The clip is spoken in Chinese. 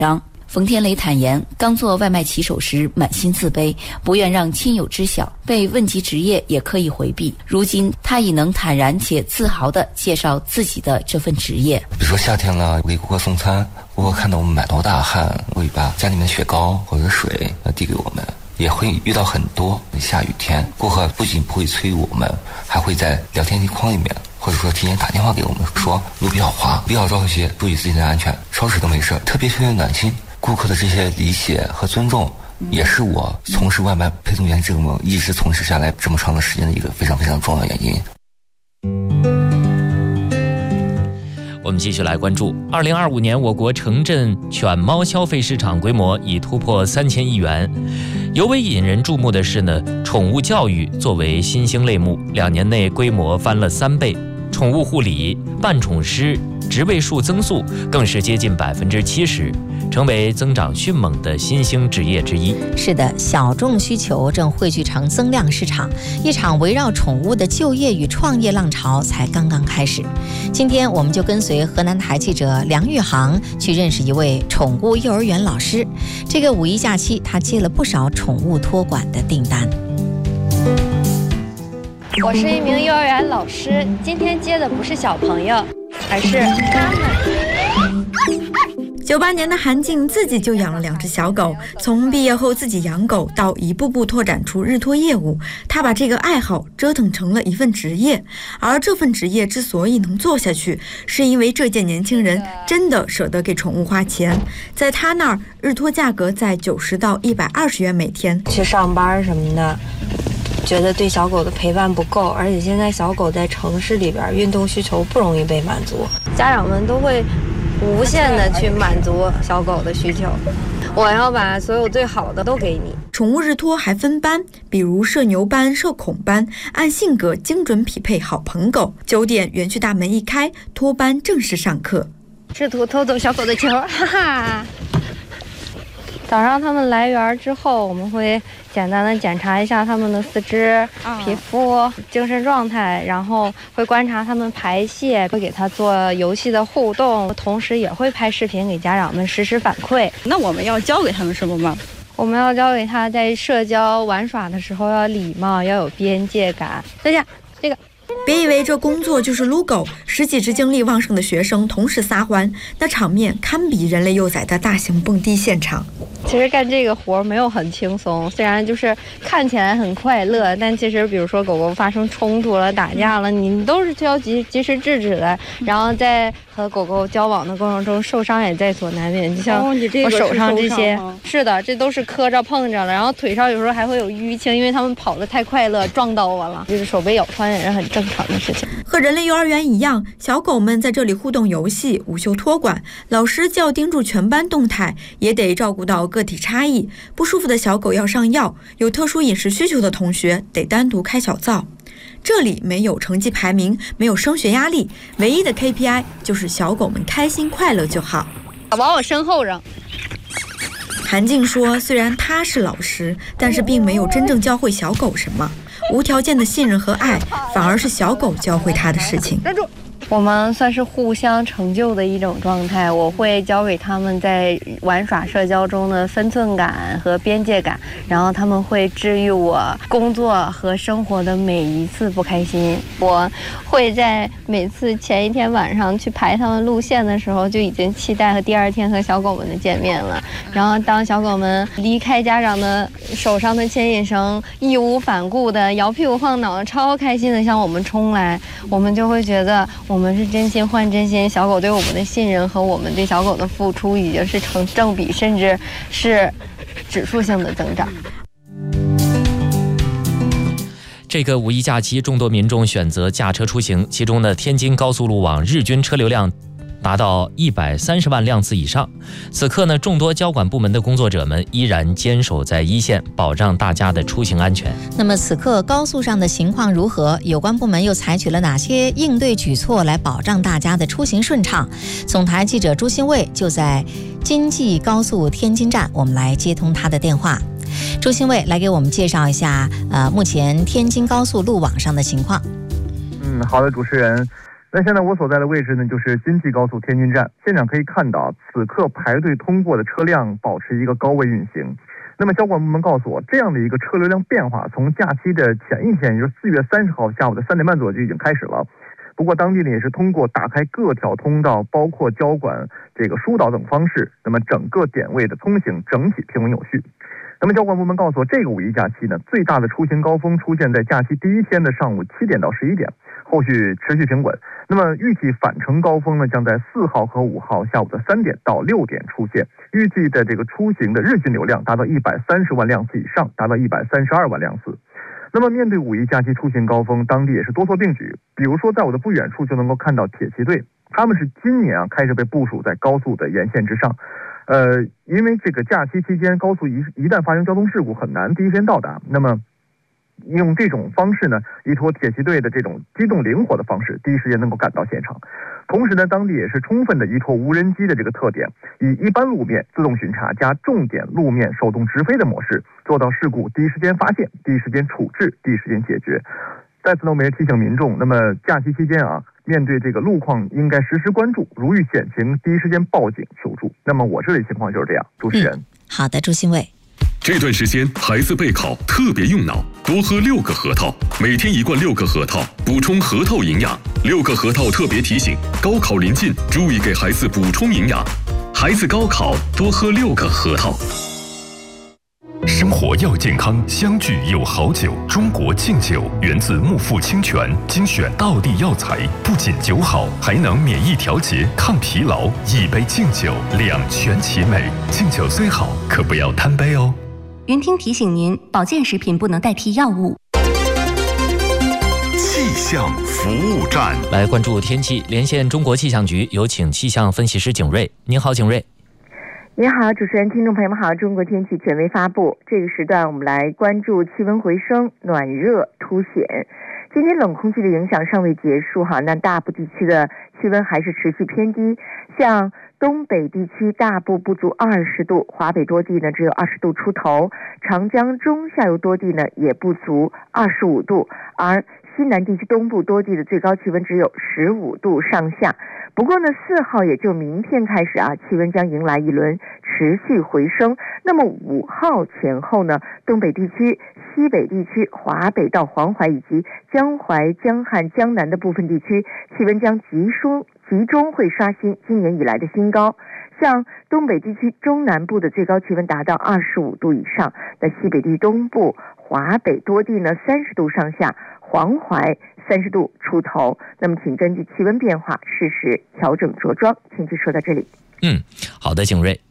冯天雷坦言，刚做外卖骑手时满心自卑，不愿让亲友知晓，被问及职业也刻意回避。如今他已能坦然且自豪地介绍自己的这份职业。 比如说夏天了，给顾客送餐，顾客看到我们满头大汗，会把家里面雪糕或者水递给我们。也会遇到很多下雨天，顾客不仅不会催我们，还会在聊天框里面或者说提前打电话给我们，说路比较滑，比较着急，注意自己的安全，超时都没事，特别暖心。顾客的这些理解和尊重，也是我从事外卖配送员这么一直从事下来这么长的时间的一个非常非常重要的原因。 我们继续来关注2025年我国城镇犬猫消费市场规模已突破3000亿元。尤为引人注目的是呢，宠物教育作为新兴类目，2年内规模翻了3倍，宠物护理、伴宠师职位数增速更是接近70%，成为增长迅猛的新兴职业之一。 是的，小众需求正汇聚成增量市场，一场围绕宠物的就业与创业浪潮才刚刚开始。今天我们就跟随河南台记者梁玉航去认识一位宠物幼儿园老师。这个5一假期，他接了不少宠物托管的订单。 我是一名幼儿园老师，今天接的不是小朋友，而是妈妈。 98年的韩静自己就养了2只小狗，从毕业后自己养狗到一步步拓展出日托业务，他把这个爱好折腾成了一份职业。而这份职业之所以能做下去，是因为这届年轻人真的舍得给宠物花钱。在他那儿，日托价格在90到120元每天。 去上班什么的，觉得对小狗的陪伴不够，而且现在小狗在城市里边运动需求不容易被满足，家长们都会无限的去满足小狗的需求，我要把所有最好的都给你。 宠物日托还分班，比如社牛班、社恐班，按性格精准匹配好朋狗。9点园区大门一开，托班正式上课。 试图偷走小狗的球，哈哈。早上他们来园之后，我们会简单的检查一下他们的四肢、皮肤、精神状态，然后会观察他们排泄，会给他做游戏的互动，同时也会拍视频给家长们实时反馈。 那我们要教给他们什么吗？ 我们要教给他在社交玩耍的时候要礼貌，要有边界感。再见，这个。 别以为这工作就是撸狗，10几只精力旺盛的学生同时撒欢，那场面堪比人类幼崽的大型蹦迪现场。 其实干这个活没有很轻松，虽然就是看起来很快乐，但其实比如说狗狗发生冲突了、打架了，你都是需要及时制止的。然后在和狗狗交往的过程中，受伤也在所难免。就像我手上这些，是的，这都是磕着碰着了，然后腿上有时候还会有淤青，因为他们跑得太快乐，撞到我了，就是手被咬穿也是很正常的事情。 和人类幼儿园一样，小狗们在这里互动游戏、午休托管，老师既要盯住全班动态，也得照顾到个体差异。不舒服的小狗要上药，有特殊饮食需求的同学得单独开小灶。这里没有成绩排名，没有升学压力，唯一的 KPI 就是小狗们开心快乐就好。 往我身后扔。 韩静说，虽然她是老师，但是并没有真正教会小狗什么，无条件的信任和爱，反而是小狗教会她的事情。 站住！我们算是互相成就的一种状态，我会教给他们在玩耍社交中的分寸感和边界感，然后他们会治愈我工作和生活的每一次不开心。我会在每次前一天晚上去排他们路线的时候，就已经期待和第2天和小狗们的见面了。然后当小狗们离开家长的手上的牵引绳，义无反顾的摇屁股晃脑，超开心的向我们冲来，我们就会觉得我们是真心换真心，小狗对我们的信任和我们对小狗的付出已经是成正比，甚至是指数性的增长。 这个5一假期，众多民众选择驾车出行，其中呢，天津高速路网日均车流量达到130万辆次以上。此刻呢，众多交管部门的工作者们依然坚守在一线，保障大家的出行安全。 那么此刻高速上的情况如何？有关部门又采取了哪些应对举措来保障大家的出行顺畅？总台记者朱新卫就在京济高速天津站，我们来接通他的电话。朱新卫来给我们介绍一下目前天津高速路网上的情况。 好的，主持人。 那现在我所在的位置呢，就是京济高速天津站，现场可以看到，此刻排队通过的车辆保持一个高位运行。那么交管部门告诉我，这样的一个车流量变化，从假期的前一天，也就是4月30号下午的3点半左右就已经开始了。不过当地呢也是通过打开各条通道，包括交管这个疏导等方式，那么整个点位的通行整体平稳有序。那么交管部门告诉我，这个五一假期呢，最大的出行高峰出现在假期第一天的上午7点到11点，后续持续平稳。那么预计返程高峰呢，将在4号和5号下午的3点到6点出现。预计的这个出行的日均流量达到130万辆次以上，达到132万辆次。那么面对五一假期出行高峰，当地也是多措并举。比如说，在我的不远处就能够看到铁骑队，他们是今年开始被部署在高速的沿线之上。因为这个假期期间，高速一旦发生交通事故，很难第一时间到达。那么用这种方式呢，依托铁骑队的这种机动灵活的方式，第一时间能够赶到现场。同时呢，当地也是充分的依托无人机的这个特点，以一般路面自动巡查加重点路面手动直飞的模式，做到事故第一时间发现、第一时间处置、第一时间解决。在此呢，我们也提醒民众，那么假期期间面对这个路况应该实时关注，如遇险情第一时间报警求助。那么我这里情况就是这样，主持人。 好的，朱新伟。 这段时间孩子备考特别用脑，多喝6个核桃，每天1罐6个核桃，补充核桃营养。6个核桃特别提醒，高考临近，注意给孩子补充营养。孩子高考多喝6个核桃。 生活要健康，相聚有好酒。中国敬酒源自木富清泉，精选道地药材，不仅酒好，还能免疫调节、抗疲劳。一杯敬酒，两全其美。敬酒虽好，可不要贪杯哦。 云听提醒您，保健食品不能代替药物。 气象服务站， 来关注天气，连线中国气象局，有请气象分析师景瑞。您好，景瑞。 您好，主持人，听众朋友们好。中国天气权威发布，这个时段我们来关注气温回升，暖热凸显。今天冷空气的影响尚未结束那大部地区的气温还是持续偏低，像东北地区大部不足20度，华北多地呢只有20度出头，长江中下游多地呢也不足25度，而西南地区东部多地的最高气温只有15度上下。不过呢，4号也就明天开始气温将迎来一轮持续回升。那么5号前后呢，东北地区、西北地区、华北到黄淮以及江淮、江汉、江南的部分地区，气温将集中会刷新今年以来的新高。像东北地区中南部的最高气温达到25度以上，那西北地东部、华北多地呢30度上下，黄淮30度出头。那么请根据气温变化适时调整着装。请就说到这里。 好的，景瑞。